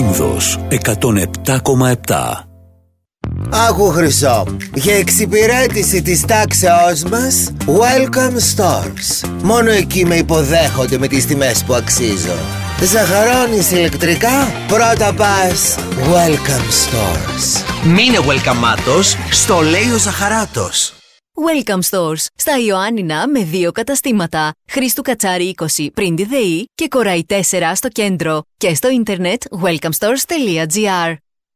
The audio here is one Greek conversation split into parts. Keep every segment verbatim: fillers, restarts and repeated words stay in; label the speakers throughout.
Speaker 1: Λίμνος εκατόν επτά κόμμα επτά.
Speaker 2: Άκου Χρυσό, για εξυπηρέτηση της τάξεώς μας, Welcome Stores. Μόνο εκεί με υποδέχονται με τις τιμές που αξίζω. Ζαχαρώνεις ηλεκτρικά, πρώτα πας Welcome Stores.
Speaker 3: Μείνε welcome-άτος, στο λέει ο Ζαχαράτος.
Speaker 4: Welcome Stores, στα Ιωάννινα με δύο καταστήματα. Χρήστου Κατσάρη είκοσι πριν τη ΔΕΗ και Κοράι τέσσερα στο κέντρο. Και στο ίντερνετ welcome stores τελεία gr.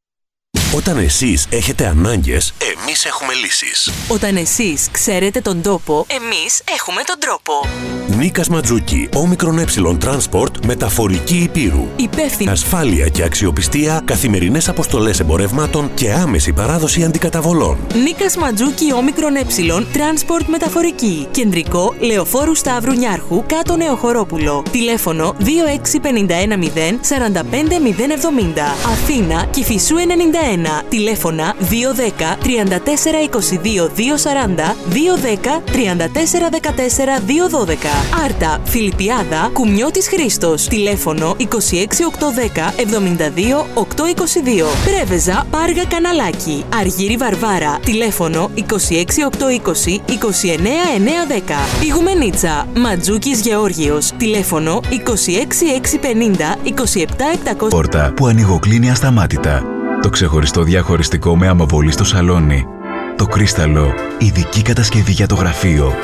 Speaker 1: Όταν εσείς έχετε ανάγκες, εμείς έχουμε λύσεις.
Speaker 5: Όταν εσείς ξέρετε τον τόπο, εμείς έχουμε τον τρόπο.
Speaker 1: Νίκας Ματζούκη, όμικρον ε Transport, μεταφορική υπήρου.
Speaker 5: Υπεύθυνη
Speaker 1: ασφάλεια και αξιοπιστία, καθημερινές αποστολές εμπορευμάτων και άμεση παράδοση αντικαταβολών.
Speaker 5: Νίκας Ματζούκη, όμικρον ε Transport μεταφορική. Κεντρικό, Λεωφόρου Σταύρου Νιάρχου, κάτω Νεοχορόπουλο. Τηλέφωνο δύο έξι πέντε ένα μηδέν τέσσερα πέντε μηδέν εβδομήντα. Αθήνα, Κηφισού ενενήντα ένα. Τηλέφωνα δύο ένα μηδέν τρία τέσσερα είκοσι δύο δύο σαράντα, δύο ένα μηδέν τρία τέσσερα δεκατέσσερα δύο δώδεκα. Άρτα, Φιλιππιάδα, Κουμιώτης Χρήστος. Τηλέφωνο είκοσι έξι οκτακόσια δέκα εβδομήντα δύο οκτακόσια είκοσι δύο. Πρέβεζα, Πάργα Καναλάκι. Αργύρι Βαρβάρα. Τηλέφωνο είκοσι έξι οκτακόσια είκοσι είκοσι εννέα εννιακόσια δέκα. Πηγουμενίτσα, Ματζούκης Γεώργιος. Τηλέφωνο είκοσι έξι εξακόσια πενήντα είκοσι επτά επτακόσια.
Speaker 6: Πόρτα που ανοιγοκλίνει ασταμάτητα. Το ξεχωριστό διαχωριστικό με αμοβολή στο σαλόνι. Το κρίσταλο, ειδική κατασκευή για το γραφείο.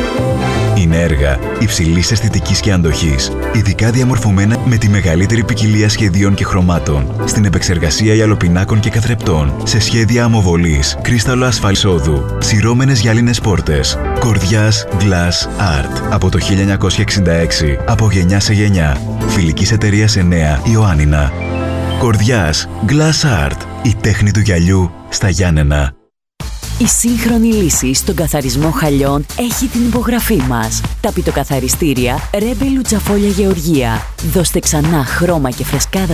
Speaker 6: Είναι έργα υψηλής αισθητικής και αντοχής, ειδικά διαμορφωμένα με τη μεγαλύτερη ποικιλία σχεδίων και χρωμάτων, στην επεξεργασία ιαλοπινάκων και καθρεπτών, σε σχέδια αμοβολής, κρίσταλο ασφαλισόδου, σειρώμενες γυάλινες πόρτες. Κορδιάς Glass Art. Από το χίλια εννιακόσια εξήντα έξι, από γενιά σε γενιά. Φιλικής εταιρείας εννέα, Ιωάννινα. Κορδιάς Glass Art. Η τέχνη του γυαλιού στα Γιάννενα.
Speaker 7: Η σύγχρονη λύση στον καθαρισμό χαλιών έχει την υπογραφή μας. Τα πιτοκαθαριστήρια Ρέμπε Λουτσαφόλια Γεωργία. Δώστε ξανά χρώμα και φρεσκάδα